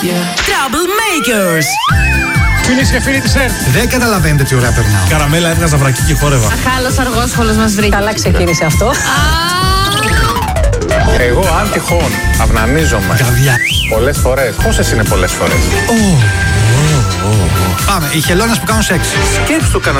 Troublemakers. Φίλες και φίλοι της ΕΡΤ. Δεν καταλαβαίνετε τι ωραία περνάω. Καραμέλα, έβγαζα βρακί και χόρευα. Αχάλος αργόσχολος μας βρήκε. Καλά ξεκίνησε αυτό. Εγώ αν τυχόν αυνανίζομαι Καβιά. πολλές φορές. Πόσες είναι πολλές φορές? Πάμε, οι χελώνες που κάνουν σεξ. Σκέψου κανένα